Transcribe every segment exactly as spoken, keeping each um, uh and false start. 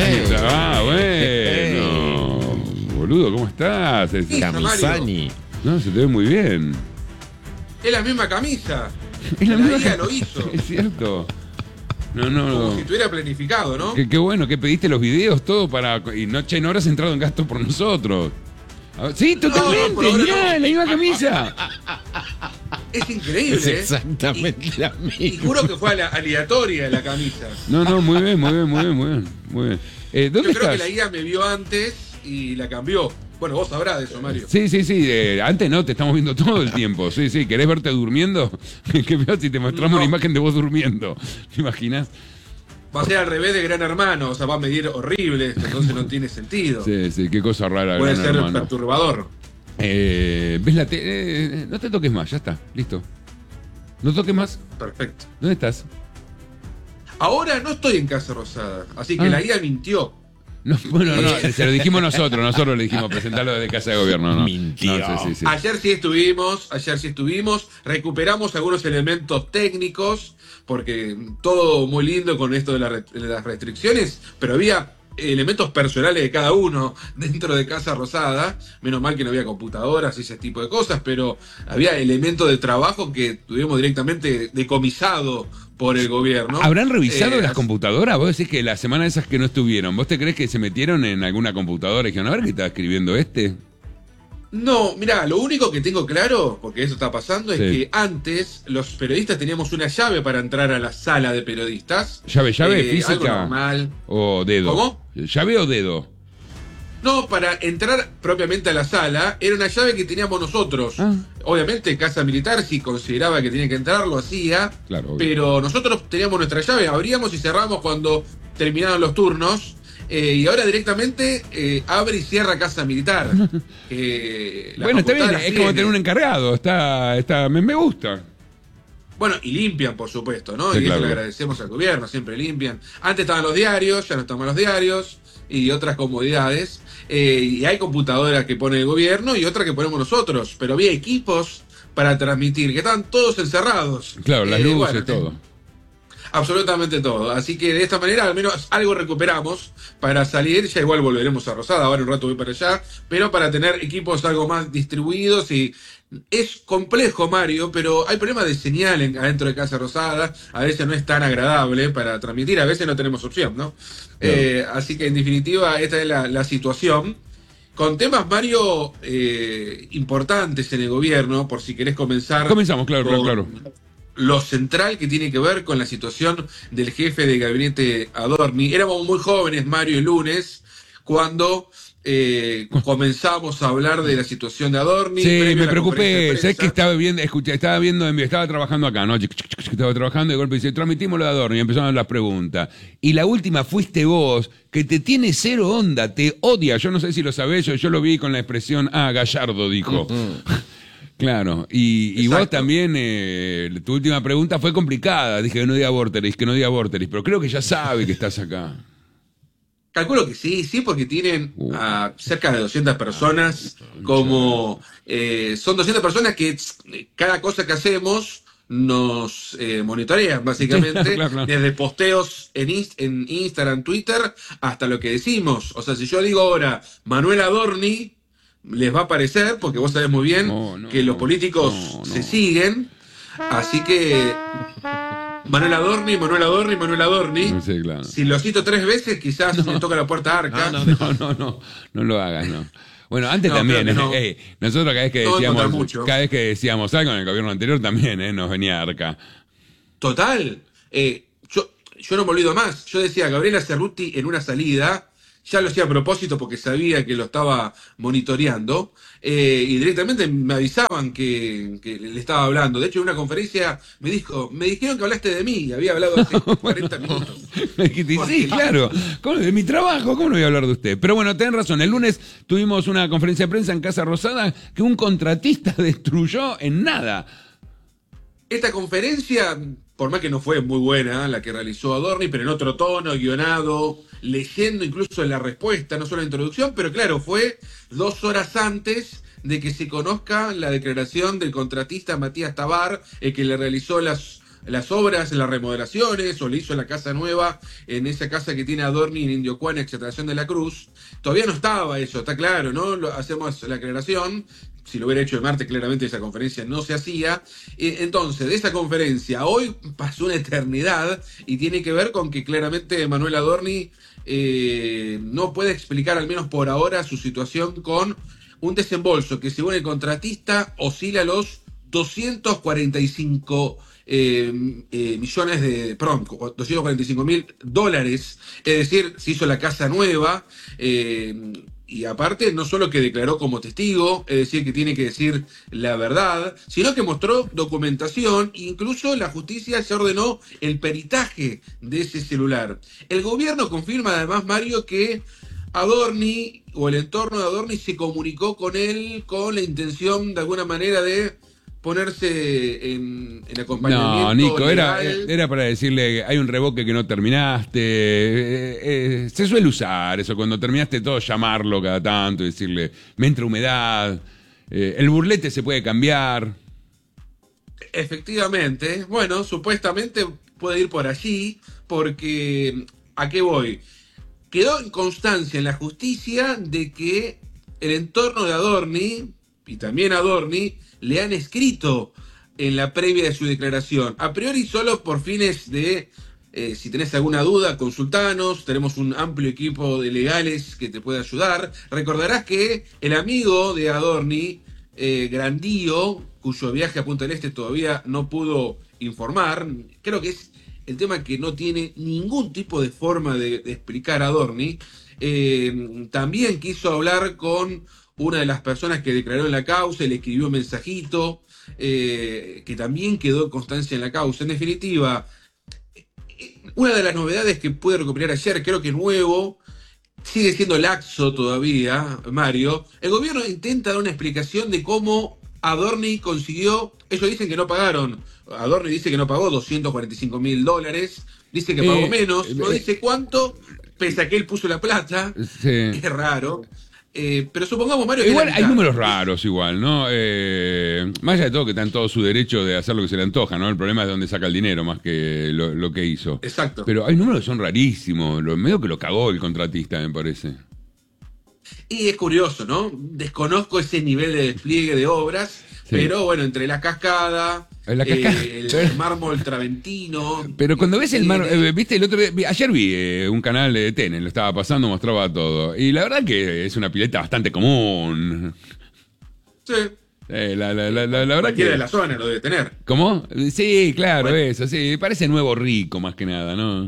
Ah, bueno. Boludo, ¿cómo estás? Camisani. No, se te ve muy bien. Es la misma camisa. Es la, la misma I A cam- lo hizo. Es cierto. No, no, Como no. si estuviera planificado, ¿no? Qué, qué bueno, que pediste los videos, todo para. Y no, che, no habrás entrado en gasto por nosotros. A ver, sí, totalmente. No, por ahora Mirá, no. la misma camisa. Es increíble. Es ¿eh? exactamente Y- la Y misma. juro que fue a la aleatoria la camisa. No, no, muy bien, muy bien, muy bien, muy bien. Muy bien. Eh, Yo ¿Dónde creo estás? que la I A me vio antes y la cambió. Bueno, vos sabrás de eso, Mario. Sí, sí, sí. eh, antes no, te estamos viendo todo el tiempo. Sí, sí. ¿Querés verte durmiendo? Qué feo si te mostramos No. una imagen de vos durmiendo. ¿Te imaginas? Va a ser al revés de Gran Hermano, o sea, va a medir horrible esto, entonces no tiene sentido. Sí, sí. Qué cosa rara. Puede Gran ser Hermano. perturbador. Eh, ¿Ves la tele? Eh, no te toques más, ya está. Listo. No toques más. Perfecto. ¿Dónde estás? Ahora no estoy en Casa Rosada, así que Ah. la I A mintió. No, bueno, no, se lo dijimos nosotros, nosotros le dijimos presentarlo desde Casa de Gobierno, ¿no? Mintió. No, sí, sí, sí. Ayer sí estuvimos, ayer sí estuvimos, recuperamos algunos elementos técnicos, porque todo muy lindo con esto de, la re- de las restricciones, pero había elementos personales de cada uno dentro de Casa Rosada, menos mal que no había computadoras y ese tipo de cosas, pero había elementos de trabajo que tuvimos directamente decomisado por el gobierno. ¿Habrán revisado Eh, las así- computadoras? Vos decís que la semana esas que no estuvieron, ¿vos te crees que se metieron en alguna computadora y dijeron, a ver qué está escribiendo este? No, mirá, lo único que tengo claro, porque eso está pasando, es Sí. que antes los periodistas teníamos una llave para entrar a la sala de periodistas. ¿Llave, llave, Eh, física? Algo normal. ¿O dedo? ¿Cómo? ¿Llave o dedo? No, para entrar propiamente a la sala, era una llave que teníamos nosotros. Ah. Obviamente, Casa Militar, si consideraba que tenía que entrar, lo hacía. Claro, obvio. Pero nosotros teníamos nuestra llave, abríamos y cerramos cuando terminaban los turnos. Eh, y ahora directamente eh, abre y cierra Casa Militar. Eh, la Bueno, está bien, computadora es como tiene. tener un encargado, está, está, me, me gusta. Bueno, y limpian, por supuesto, ¿no? Sí, y eso claro. le agradecemos al gobierno, siempre limpian. Antes estaban los diarios, ya no están los diarios, y otras comodidades. Eh, y hay computadoras que pone el gobierno y otras que ponemos nosotros, pero había equipos para transmitir, que estaban todos encerrados. Claro, las Eh, luces, bueno, todo. Absolutamente todo. Así que de esta manera al menos algo recuperamos para salir. Ya igual volveremos a Rosada, ahora un rato voy para allá, pero para tener equipos algo más distribuidos. Y es complejo, Mario, pero hay problemas de señal en- adentro de Casa Rosada. A veces no es tan agradable para transmitir, a veces no tenemos opción, ¿no? Eh, así que en definitiva esta es la, la situación. Con temas, Mario, eh, importantes en el gobierno, por si querés comenzar. Comenzamos, claro, claro, con claro. Lo central que tiene que ver con la situación del jefe de gabinete Adorni. Éramos muy jóvenes, Mario, el lunes, cuando eh, comenzamos a hablar de la situación de Adorni. Sí, previo a me la preocupé. conferencia de Sabés que prensa. estaba viendo, escuché, estaba viendo, en- estaba trabajando acá, ¿no? Estaba trabajando y de golpe dice, transmitimos lo de Adorno y empezaron las preguntas. Y la última fuiste vos, que te tiene cero onda, te odia. Yo no sé si lo sabés, yo, yo lo vi con la expresión, ah, Gallardo dijo. Claro, y, y vos Exacto. también, eh, tu última pregunta fue complicada. Dije que no diga Vorteris, que no diga Vorteris, pero creo que ya sabe que estás acá. Calculo que sí, sí, porque tienen Uh. a cerca de doscientas personas, como eh, son doscientas personas que eh, cada cosa que hacemos nos eh, monitorean, básicamente, Sí, claro, claro. desde posteos en, Inst- en Instagram, Twitter, hasta lo que decimos. O sea, si yo digo ahora Manuel Adorni, les va a aparecer, porque vos sabés muy bien No, no, que los políticos no, se no. siguen, así que Manuel Adorni, Manuel Adorni, Manuel Adorni. Sí, claro. Si lo cito tres veces, quizás me toca la puerta Arca. No, no, No, no, no, no lo hagas, no. Bueno, antes No, también, creo que no. eh, nosotros cada vez que No voy a decíamos, contar mucho. cada vez que decíamos algo en el gobierno anterior también, eh, nos venía Arca. Total. Eh, yo, yo no me olvido más. Yo decía, Gabriela Cerruti en una salida, ya lo hacía a propósito porque sabía que lo estaba monitoreando, eh, y directamente me avisaban que, que le estaba hablando. De hecho, en una conferencia me dijo, me dijeron que hablaste de mí, y había hablado hace cuarenta minutos. Sí, claro. ¿Cómo, de mi trabajo, ¿cómo no voy a hablar de usted? Pero bueno, tenés razón. El lunes tuvimos una conferencia de prensa en Casa Rosada que un contratista destruyó en nada. Esta conferencia, por más que no fue muy buena la que realizó Adorni, pero en otro tono, guionado, leyendo incluso la respuesta, no solo la introducción, pero claro, fue dos horas antes de que se conozca la declaración del contratista Matías Tabar, el que le realizó las las obras, las remodelaciones, o le hizo la casa nueva en esa casa que tiene Adorni en Indio Juan, Exaltación de la Cruz. Todavía no estaba eso, está claro, ¿no? Lo, hacemos la aclaración. Si lo hubiera hecho el martes, claramente esa conferencia no se hacía. Entonces, de esa conferencia, hoy pasó una eternidad y tiene que ver con que claramente Manuel Adorni eh, no puede explicar, al menos por ahora, su situación con un desembolso que, según el contratista, oscila a los doscientos cuarenta y cinco eh, eh, millones de, perdón, doscientos cuarenta y cinco mil dólares. Es decir, se hizo la casa nueva. Eh, Y aparte, no solo que declaró como testigo, es decir, que tiene que decir la verdad, sino que mostró documentación, incluso la justicia se ordenó el peritaje de ese celular. El gobierno confirma además, Mario, que Adorni, o el entorno de Adorni, se comunicó con él con la intención, de alguna manera, de ponerse en, en acompañamiento. No, Nico, era, legal. era para decirle, hay un revoque que no terminaste. Eh, eh, se suele usar eso, cuando terminaste todo, llamarlo cada tanto y decirle, me entra humedad, eh, el burlete se puede cambiar. Efectivamente, bueno, supuestamente puede ir por allí, porque, ¿a qué voy? Quedó en constancia en la justicia de que el entorno de Adorni, y también Adorni, le han escrito en la previa de su declaración, a priori solo por fines de, eh, si tenés alguna duda, consultanos, tenemos un amplio equipo de legales que te puede ayudar. Recordarás que el amigo de Adorni, eh, Grandío, cuyo viaje a Punta del Este todavía no pudo informar, creo que es el tema que no tiene ningún tipo de forma de, de explicar Adorni, eh, también quiso hablar con una de las personas que declaró en la causa y le escribió un mensajito, eh, que también quedó constancia en la causa. En definitiva, una de las novedades que pude recuperar ayer, creo que nuevo, sigue siendo laxo todavía, Mario. El gobierno intenta dar una explicación de cómo Adorni consiguió, ellos dicen que no pagaron, Adorni dice que no pagó doscientos cuarenta y cinco mil dólares, dice que pagó Eh, menos, no eh, dice cuánto, pese a que él puso la plata, Sí. es raro. Eh, pero supongamos, Mario, que Igual la hay mitad. números raros igual, ¿no? Eh, más allá de todo que está en todo su derecho de hacer lo que se le antoja, ¿no? El problema es de dónde saca el dinero más que lo, lo que hizo. Exacto. Pero hay números que son rarísimos, lo, medio que lo cagó el contratista, me parece. Y es curioso, ¿no? Desconozco ese nivel de despliegue de obras, sí. Pero bueno, entre la cascada, La cascada. Eh, el mármol traventino. Pero cuando ves el mármol, tiene... eh, viste el otro día, ayer vi eh, un canal de T N, lo estaba pasando, mostraba todo. Y la verdad que es una pileta bastante común. Sí. Eh, la, la, la, la, la verdad Cualquiera que... de la zona lo debe tener. ¿Cómo? Sí, claro, Bueno. eso, sí. Parece nuevo rico más que nada, ¿no?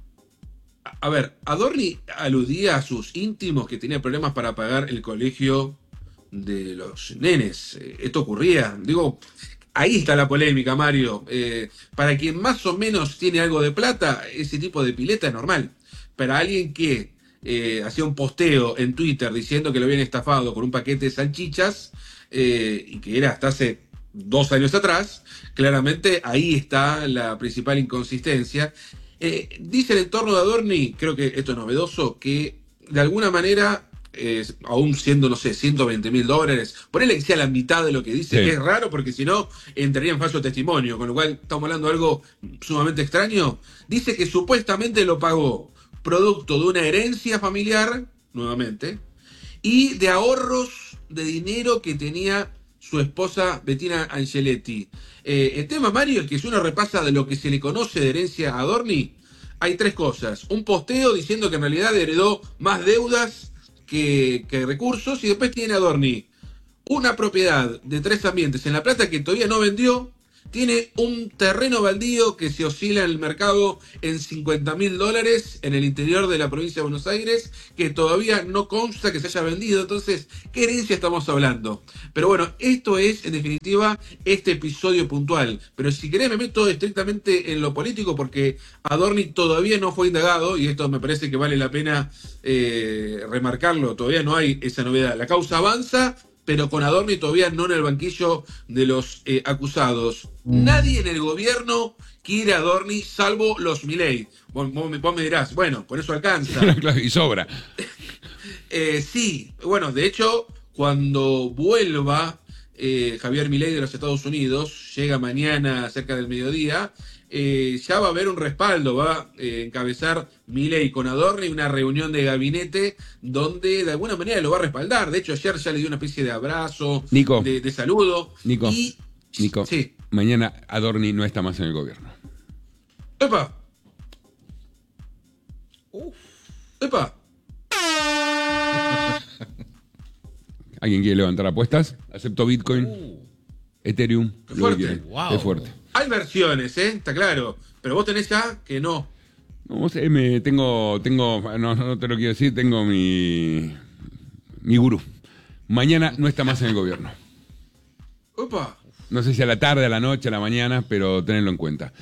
A ver, Adorni aludía a sus íntimos que tenían problemas para pagar el colegio de los nenes. Esto ocurría, digo, ahí está la polémica, Mario. Eh, para quien más o menos tiene algo de plata, ese tipo de pileta es normal. Para alguien que eh, hacía un posteo en Twitter diciendo que lo habían estafado con un paquete de salchichas, eh, y que era hasta hace dos años atrás, claramente ahí está la principal inconsistencia. Eh, dice el entorno de Adorni, creo que esto es novedoso, que de alguna manera, eh, aún siendo, no sé, ciento veinte mil dólares, ponele que sea la mitad de lo que dice, sí. Que es raro porque si no entraría en falso testimonio, con lo cual estamos hablando de algo sumamente extraño. Dice que supuestamente lo pagó producto de una herencia familiar, nuevamente, y de ahorros de dinero que tenía su esposa Bettina Angeletti. Eh, el tema, Mario, es que si uno repasa de lo que se le conoce de herencia a Adorni, hay tres cosas. Un posteo diciendo que en realidad heredó más deudas que, que recursos, y después tiene Adorni una propiedad de tres ambientes en La Plata que todavía no vendió, tiene un terreno baldío que se oscila en el mercado en cincuenta mil dólares en el interior de la provincia de Buenos Aires, que todavía no consta que se haya vendido. Entonces, ¿qué herencia estamos hablando? Pero bueno, esto es, en definitiva, este episodio puntual. Pero si querés me meto estrictamente en lo político, porque Adorni todavía no fue indagado, y esto me parece que vale la pena eh, remarcarlo, todavía no hay esa novedad. La causa avanza, pero con Adorni todavía no en el banquillo de los eh, acusados. Nadie en el gobierno quiere a Adorni, salvo los Milei. Vos, vos, vos me dirás, bueno, con eso alcanza. Y sobra. eh, sí, bueno, de hecho, cuando vuelva eh, Javier Milei de los Estados Unidos, llega mañana cerca del mediodía, eh, ya va a haber un respaldo, va a eh, encabezar Milei con Adorni una reunión de gabinete donde de alguna manera lo va a respaldar. De hecho, ayer ya le dio una especie de abrazo, Nico, de, de saludo. Nico, y, Nico, sí. Mañana Adorni no está más en el gobierno. ¡Epa! ¡Epa! ¿Alguien quiere levantar apuestas? Acepto Bitcoin, Uh, Ethereum, Qué lo que fuerte. quieran. Wow. Es fuerte. Hay versiones, ¿eh? Está claro. Pero vos tenés ya que no. No, vos, eh, me tengo, tengo, no, no te lo quiero decir, tengo mi, mi gurú. Mañana no está más en el gobierno. ¡Epa! No sé si a la tarde, a la noche, a la mañana, pero tenedlo en cuenta.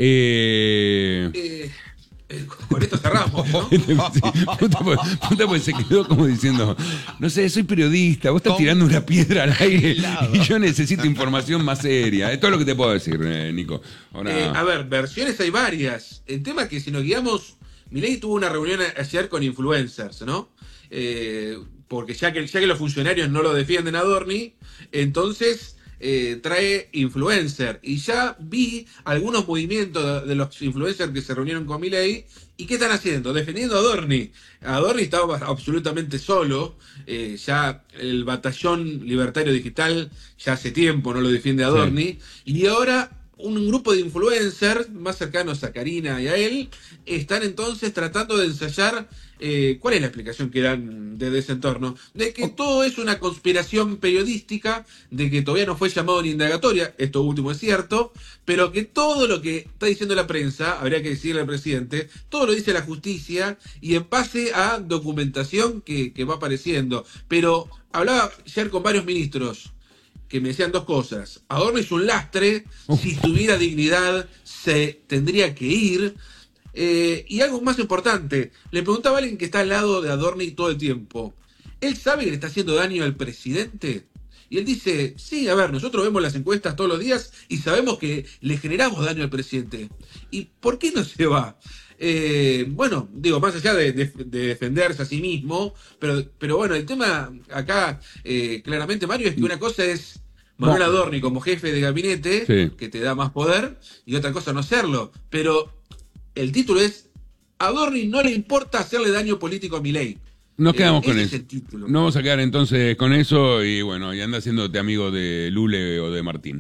Eh... Eh, eh, con esto cerramos, ¿no? Sí, puta, pues, puta, pues se quedó como diciendo, no sé, soy periodista, vos estás ¿Cómo? tirando una piedra al aire Claro. y yo necesito información más seria. Es todo lo que te puedo decir, eh, Nico. Ahora, Eh, a ver, versiones hay varias. El tema es que si nos guiamos, Milei tuvo una reunión a- ayer con influencers, ¿no? Eh, porque ya que, ya que los funcionarios no lo defienden a Adorni, entonces eh, trae influencer. Y ya vi algunos movimientos de, de los influencers que se reunieron con Milei. ¿Y qué están haciendo? Defendiendo a Adorni. Adorni estaba absolutamente solo. Eh, ya el batallón libertario digital ya hace tiempo no lo defiende a Adorni. Y ahora un grupo de influencers más cercanos a Karina y a él están entonces tratando de ensayar eh, cuál es la explicación que dan desde ese entorno, de que todo es una conspiración periodística, de que todavía no fue llamado ni indagatoria, esto último es cierto, pero que todo lo que está diciendo la prensa, habría que decirle al presidente, todo lo dice la justicia y en base a documentación que, que va apareciendo. Pero hablaba ayer con varios ministros que me decían dos cosas. Adorno es un lastre, si tuviera dignidad se tendría que ir. Eh, y algo más importante, le preguntaba a alguien que está al lado de Adorni todo el tiempo, ¿él sabe que le está haciendo daño al presidente? Y él dice, sí, a ver, nosotros vemos las encuestas todos los días y sabemos que le generamos daño al presidente. ¿Y por qué no se va? Eh, bueno, digo, más allá de, de- de defenderse a sí mismo, pero, pero bueno, el tema acá, eh, claramente, Mario, es que una cosa es Manuel No. Adorni como jefe de gabinete, Sí. que te da más poder, y otra cosa no serlo. Pero el título es, a Adorni no le importa hacerle daño político a Milei. nos Eh, quedamos con ese eso. es el título. No vamos a quedar entonces con eso y bueno, y anda haciéndote amigo de Lule o de Martín.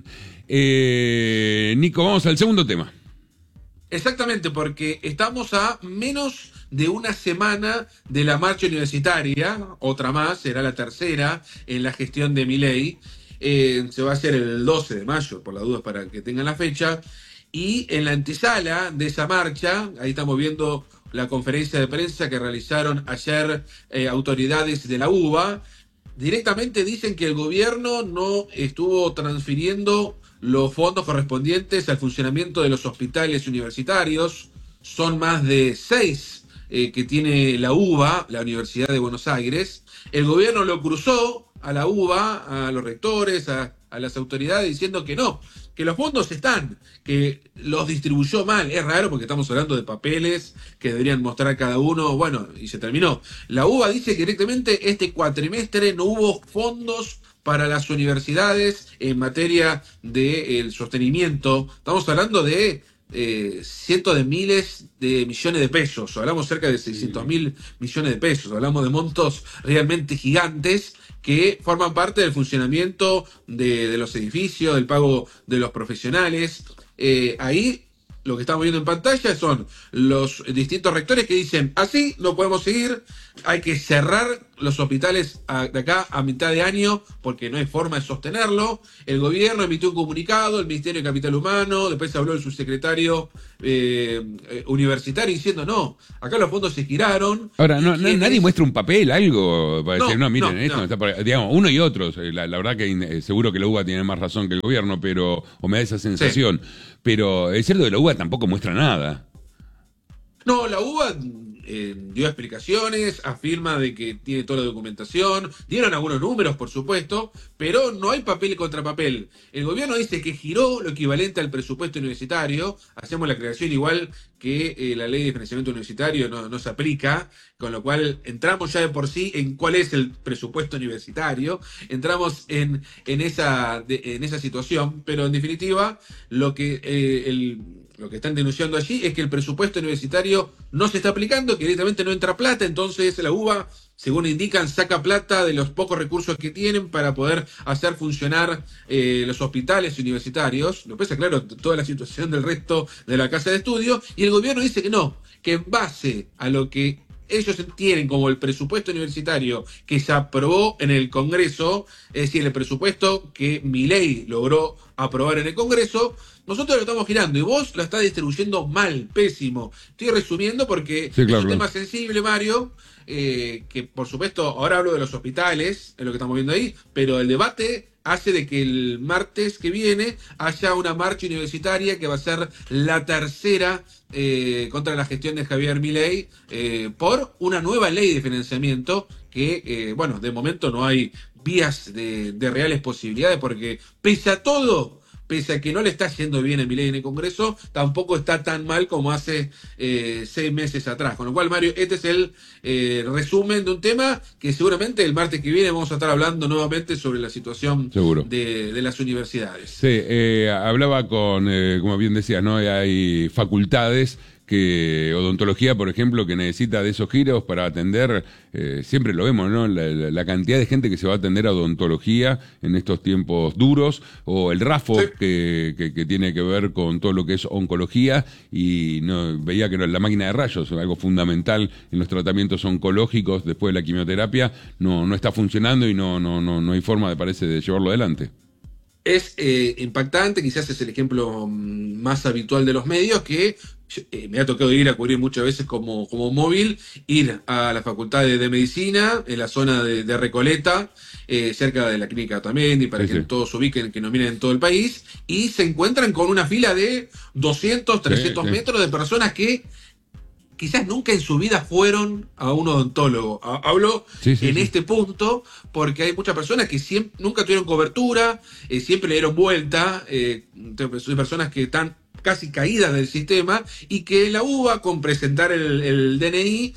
Eh, Nico, vamos al segundo tema. Exactamente, porque estamos a menos de una semana de la marcha universitaria, otra más, será la tercera en la gestión de Milei. Eh, se va a hacer el doce de mayo, por las dudas para que tengan la fecha. Y en la antesala de esa marcha, ahí estamos viendo la conferencia de prensa que realizaron ayer eh, autoridades de la U B A, directamente dicen que el gobierno no estuvo transfiriendo los fondos correspondientes al funcionamiento de los hospitales universitarios. Son más de seis eh, que tiene la U B A, la Universidad de Buenos Aires. El gobierno lo cruzó a la U B A, a los rectores, a, a las autoridades, diciendo que no, que los fondos están, que los distribuyó mal. Es raro porque estamos hablando de papeles que deberían mostrar cada uno. Bueno, y se terminó. La U B A dice que directamente este cuatrimestre no hubo fondos para las universidades en materia del sostenimiento. Estamos hablando de eh, cientos de miles de millones de pesos. Hablamos cerca de seiscientos mil millones de pesos. Hablamos de montos realmente gigantes que forman parte del funcionamiento de, de los edificios, del pago de los profesionales. Eh, ahí lo que estamos viendo en pantalla son los distintos rectores que dicen, así no podemos seguir, hay que cerrar los hospitales a- de acá a mitad de año porque no hay forma de sostenerlo. El gobierno emitió un comunicado, el Ministerio de Capital Humano, después habló el subsecretario eh, eh, universitario diciendo, no, acá los fondos se giraron. Ahora, no, ¿Y no- quién nadie es? muestra un papel, algo, para No, decir, no, miren, no, esto no. no está por- digamos, uno y otros. eh, La, la verdad que eh, seguro que la U B A tiene más razón que el gobierno, pero, o me da esa sensación. Pero es cierto que la U B A tampoco muestra nada. No, la U B A eh, dio explicaciones, afirma de que tiene toda la documentación, dieron algunos números, por supuesto, pero no hay papel contra papel. El gobierno dice que giró lo equivalente al presupuesto universitario, hacemos la aclaración igual que eh, la ley de financiamiento universitario no, no se aplica, con lo cual entramos ya de por sí en cuál es el presupuesto universitario, entramos en, en, esa, de- en esa situación, pero en definitiva, lo que eh, el lo que están denunciando allí es que el presupuesto universitario no se está aplicando, que directamente no entra plata, entonces la U B A, según indican, saca plata de los pocos recursos que tienen para poder hacer funcionar eh, los hospitales universitarios. Lo pasa claro toda la situación del resto de la casa de estudio, y el gobierno dice que no, que en base a lo que ellos tienen como el presupuesto universitario que se aprobó en el Congreso, es decir, el presupuesto que Milei logró aprobar en el Congreso, nosotros lo estamos girando y vos lo estás distribuyendo mal, pésimo. Estoy resumiendo porque sí, claro, es un claro. tema sensible, Mario, eh, que por supuesto, ahora hablo de los hospitales, es lo que estamos viendo ahí, pero el debate hace de que el martes que viene haya una marcha universitaria que va a ser la tercera eh, contra la gestión de Javier Milei eh, por una nueva ley de financiamiento que, eh, bueno, de momento no hay vías de, de reales posibilidades porque pese a todo, pese a que no le está yendo bien a Milei en el Congreso, tampoco está tan mal como hace eh, seis meses atrás. Con lo cual, Mario, este es el eh, resumen de un tema que seguramente el martes que viene vamos a estar hablando nuevamente sobre la situación de, de las universidades. Sí, eh, hablaba con, eh, como bien decías, ¿no? Hay facultades que odontología, por ejemplo, que necesita de esos giros para atender, eh, siempre lo vemos, ¿no? La, la, la cantidad de gente que se va a atender a odontología en estos tiempos duros, o el RAFO, sí. que, que, que tiene que ver con todo lo que es oncología, y no veía que no, la máquina de rayos, algo fundamental en los tratamientos oncológicos después de la quimioterapia, no, no está funcionando y no, no, no, no hay forma, me parece, de llevarlo adelante. Es eh, impactante, quizás es el ejemplo más habitual de los medios, que eh, me ha tocado ir a cubrir muchas veces como, como móvil, ir a la Facultad de, de Medicina, en la zona de, de Recoleta, eh, cerca de la Clínica Otamendi, para sí, que sí. todos se ubiquen, que nos miren en todo el país, y se encuentran con una fila de doscientos, trescientos sí, sí. metros de personas que quizás nunca en su vida fueron a un odontólogo. Hablo sí, sí, en sí. este punto porque hay muchas personas que siempre, nunca tuvieron cobertura, eh, siempre le dieron vuelta, eh, son personas que están casi caídas del sistema y que la U B A, con presentar el, el D N I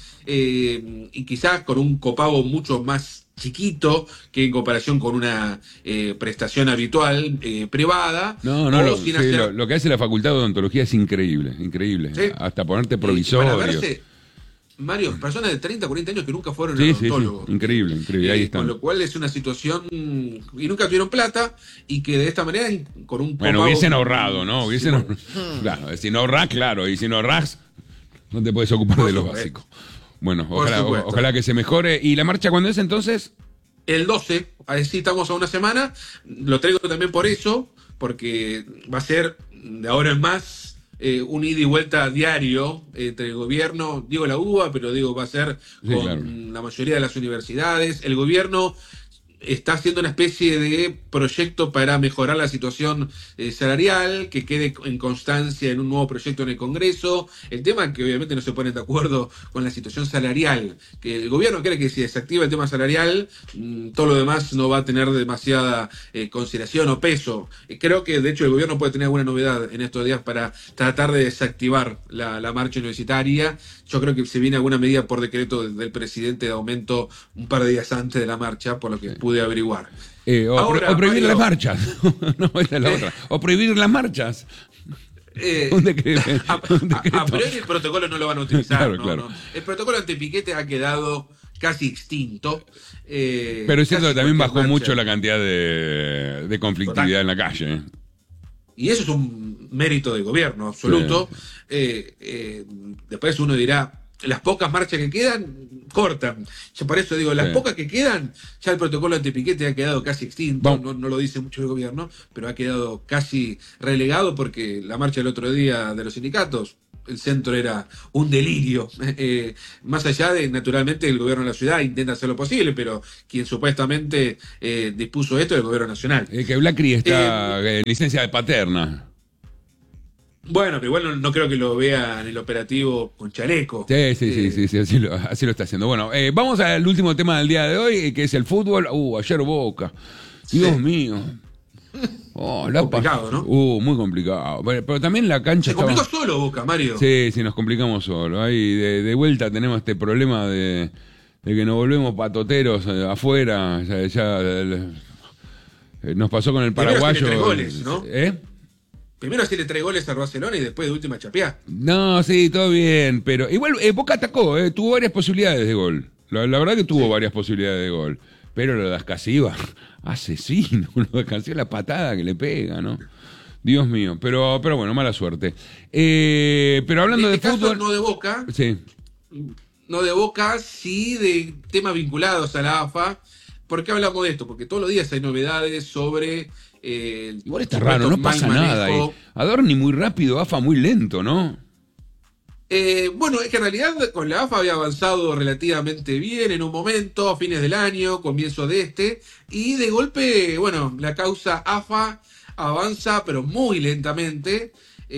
eh, y quizás con un copago mucho más chiquito que en comparación con una eh, prestación habitual eh, privada. No, no, lo, sí, hacer... lo, lo que hace la Facultad de Odontología es increíble, increíble. ¿Sí? Hasta ponerte provisorio. Para verse, Mario, personas de treinta, cuarenta años que nunca fueron sí, al odontólogo. Sí, sí. Increíble, increíble. Ahí eh, están. Con lo cual es una situación y nunca tuvieron plata y que de esta manera con un bueno, hubiesen ahorrado, ¿no? Hubiesen sí, bueno. ahorrado. Claro, si no ahorrás, claro, y si no ahorrás, no te puedes ocupar Por de lo básico. Bueno, ojalá, ojalá que se mejore. ¿Y la marcha cuándo es entonces? El doce, así estamos a una semana. Lo traigo también por eso, porque va a ser de ahora en más eh, un ida y vuelta diario entre el gobierno, digo la U B A, pero digo va a ser sí, con claro. la mayoría de las universidades. El gobierno está haciendo una especie de proyecto para mejorar la situación eh, salarial, que quede en constancia en un nuevo proyecto en el Congreso. El tema es que obviamente no se ponen de acuerdo con la situación salarial, que el gobierno cree que si desactiva el tema salarial, mmm, todo lo demás no va a tener demasiada eh, consideración o peso. Eh, creo que de hecho el gobierno puede tener alguna novedad en estos días para tratar de desactivar la, la marcha universitaria. Yo creo que se viene alguna medida por decreto del, del presidente de aumento un par de días antes de la marcha, por lo que pude averiguar. Eh, o, Ahora, o prohibir Mario, las marchas. No, esa es la eh, otra. O prohibir las marchas. Eh, un decreto, a, a, a priori el protocolo no lo van a utilizar. Claro, no, claro. No. El protocolo antipiquete ha quedado casi extinto. Eh, Pero es cierto que también bajó marcha. mucho la cantidad de, de conflictividad Total. en la calle. ¿eh? Y eso es un mérito del gobierno absoluto. Sí. Eh, eh, después uno dirá, las pocas marchas que quedan, cortan. Yo por eso digo, las sí. pocas que quedan, ya el protocolo antipiquete ha quedado casi extinto, no, no lo dice mucho el gobierno, pero ha quedado casi relegado porque la marcha del otro día de los sindicatos, el centro era un delirio. Eh, más allá de, naturalmente, el gobierno de la ciudad intenta hacer lo posible, pero quien supuestamente eh, dispuso esto es el gobierno nacional. Eh, que Blacri está eh, en licencia de paterna. Bueno, pero igual no, no creo que lo vea en el operativo con chaleco. Sí, sí, eh, sí, sí, sí así, lo, así lo está haciendo. Bueno, eh, vamos al último tema del día de hoy, que es el fútbol. Uh, ayer Boca. Dios sí. mío. Oh, la complicado, ¿no? Uh, muy complicado. Pero, pero también la cancha. Se estaba... complicó solo Boca, Mario. Sí, sí, nos complicamos solo. Ahí de, de vuelta tenemos este problema de, de que nos volvemos patoteros eh, afuera. Ya, ya eh, nos pasó con el paraguayo. Tres goles, ¿no? ¿Eh? primero hacerle tres goles al Barcelona y después de última chapeá. No, sí, todo bien, pero igual eh, Boca atacó, eh, tuvo varias posibilidades de gol. La, la verdad que tuvo sí. varias posibilidades de gol. Pero lo de Ascasiba, asesino, lo de Ascasiba, la patada que le pega, ¿no? Dios mío, pero, pero bueno, mala suerte. Eh, pero hablando en este de caso, fútbol... no de Boca, sí. no de Boca, sí de temas vinculados a la A F A. ¿Por qué hablamos de esto? Porque todos los días hay novedades sobre... Eh, igual está raro, no pasa nada ahí. Adorni muy rápido, A F A muy lento, ¿no? Eh, bueno, es que en realidad con la A F A había avanzado relativamente bien en un momento, a fines del año, comienzo de este, y de golpe, bueno, la causa A F A avanza, pero muy lentamente.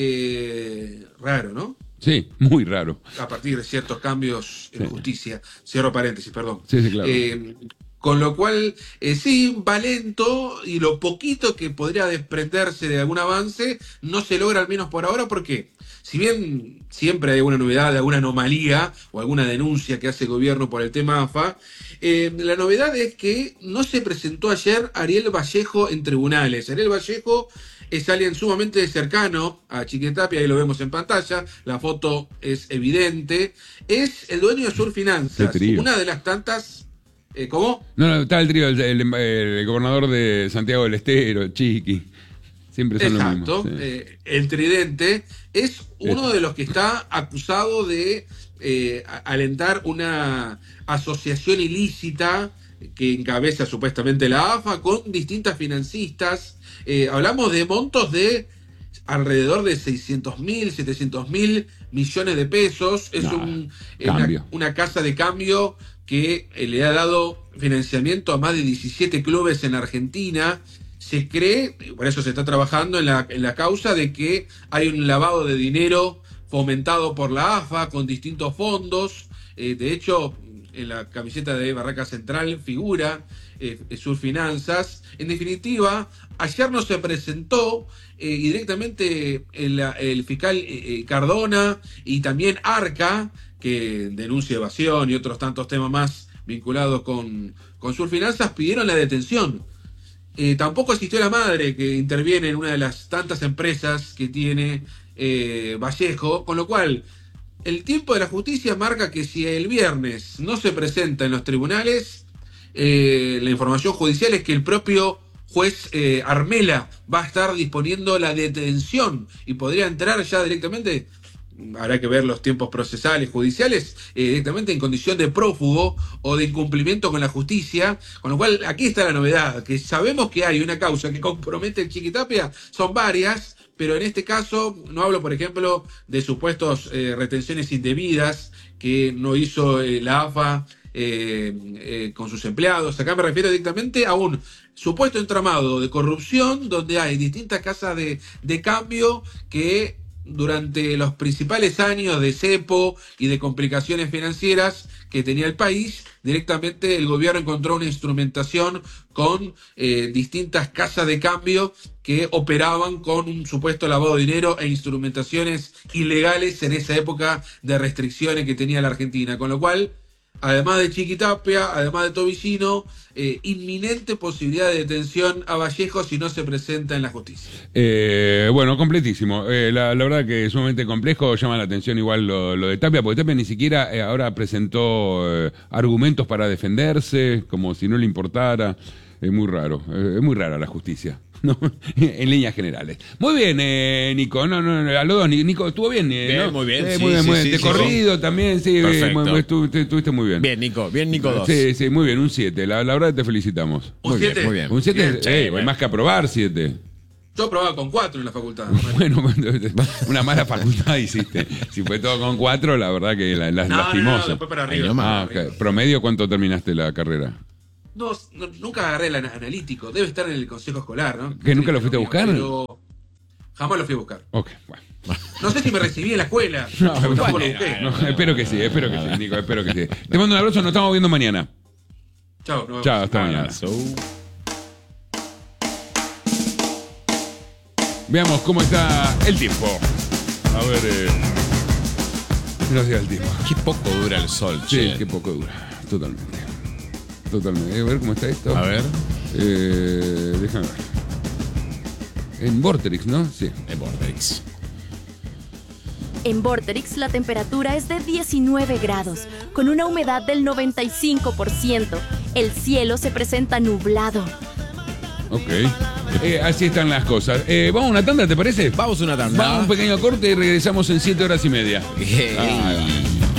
Eh, raro, ¿no? Sí, muy raro. A partir de ciertos cambios en sí. justicia. Cierro paréntesis, perdón. Sí, sí, claro. Eh, Con lo cual, eh, sí, va lento y lo poquito que podría desprenderse de algún avance no se logra al menos por ahora porque si bien siempre hay alguna novedad, alguna anomalía o alguna denuncia que hace el gobierno por el tema A F A, eh, la novedad es que no se presentó ayer Ariel Vallejo en tribunales. Ariel Vallejo es alguien sumamente cercano a Chiquitapia, ahí lo vemos en pantalla, la foto es evidente, es el dueño de Surfinanzas, una de las tantas... Eh, ¿Cómo? No, no, está el trío, el, el, el gobernador de Santiago del Estero, Chiqui. Siempre son Exacto, los mismos. Sí. Eh, el Tridente es uno de los que está acusado de eh, alentar una asociación ilícita que encabeza supuestamente la A F A con distintas financistas. Eh, hablamos de montos de alrededor de seiscientos mil, setecientos mil millones de pesos. Es no, un, una, una casa de cambio que le ha dado financiamiento a más de diecisiete clubes en Argentina. Se cree, por eso se está trabajando en la, en la causa de que hay un lavado de dinero fomentado por la A F A con distintos fondos. Eh, de hecho, en la camiseta de Barraca Central figura eh, Surfinanzas. En definitiva, ayer no se presentó eh, y directamente el, el fiscal eh, Cardona y también Arca, que denuncia evasión y otros tantos temas más vinculados con, con Surfinanzas, pidieron la detención. Eh, tampoco asistió la madre, que interviene en una de las tantas empresas que tiene eh, Vallejo, con lo cual el tiempo de la justicia marca que si el viernes no se presenta en los tribunales, eh, la información judicial es que el propio juez eh, Armela va a estar disponiendo la detención y podría entrar ya directamente... Habrá que ver los tiempos procesales, judiciales, eh, directamente en condición de prófugo o de incumplimiento con la justicia. Con lo cual, aquí está la novedad, que sabemos que hay una causa que compromete el Chiquitapia, son varias, pero en este caso no hablo, por ejemplo, de supuestos eh, retenciones indebidas que no hizo eh, la A F A eh, eh, con sus empleados. Acá me refiero directamente a un supuesto entramado de corrupción donde hay distintas casas de, de cambio que... durante los principales años de cepo y de complicaciones financieras que tenía el país, directamente el gobierno encontró una instrumentación con eh, distintas casas de cambio que operaban con un supuesto lavado de dinero e instrumentaciones ilegales en esa época de restricciones que tenía la Argentina. Con lo cual, además de Chiquitapia, además de Tobillino, eh, inminente posibilidad de detención a Vallejo si no se presenta en la justicia. Eh, bueno, completísimo. Eh, la, la verdad que es sumamente complejo, llama la atención igual lo, lo de Tapia, porque Tapia ni siquiera eh, ahora presentó eh, argumentos para defenderse, como si no le importara. Es muy raro, eh, es muy rara la justicia. No, en líneas generales. Muy bien, eh, Nico. No, no, no, a los dos, Nico, estuvo bien. Eh, bien, ¿no? muy bien. Eh, Sí, muy bien, sí, muy bien. sí, De sí, corrido sí. también, sí. Perfecto. Muy, muy, estuviste, estuviste muy bien. Bien, Nico. Bien, Nico dos. Sí, sí, muy bien. Un siete. La, la verdad te felicitamos. ¿Un Muy siete? bien, muy bien. Un siete, Bien, eh, sí, hay más que aprobar, siete. Yo probaba con cuatro en la facultad. Bueno, una mala facultad hiciste. Si fue todo con cuatro, la verdad que la, la No, lastimoso. no, no, después para arriba. Ay, no más. Ah, para arriba. ok. ¿Promedio cuánto terminaste la carrera? No, no, nunca agarré el ana- analítico. Debe estar en el consejo escolar, ¿no? ¿Que nunca lo fuiste a buscar? Pero jamás lo fui a buscar. Ok, bueno. No sé si me recibí en la escuela. No, Tampoco bueno, lo busqué. no, espero que sí, espero que sí, Nico, espero que sí. Te mando un abrazo, nos estamos viendo mañana. Chao, nos vemos. Chao, hasta mañana. Abrazo. Veamos cómo está el tiempo. A ver, eh... gracias al tiempo. Qué poco dura el sol, Sí, che. qué poco dura, totalmente. Totalmente. A ver cómo está esto. A ver. Eh, déjame ver. En Vorterix, ¿no? Sí. En Vorterix. En Vorterix la temperatura es de diecinueve grados, con una humedad del noventa y cinco por ciento. El cielo se presenta nublado. Ok. Eh, así están las cosas. Eh, ¿Vamos a una tanda, te parece? Vamos a una tanda. Vamos a un pequeño corte y regresamos en siete horas y media. Hey. Ah,